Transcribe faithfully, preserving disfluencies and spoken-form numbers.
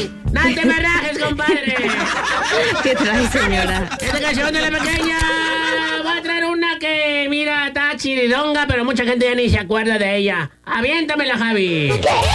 ¡No te me rajes, compadre! ¿Qué trae, señora? Esta canción de la pequeña va a traer una que, mira, está chiridonga, pero mucha gente ya ni se acuerda de ella. Aviéntamela, Javi.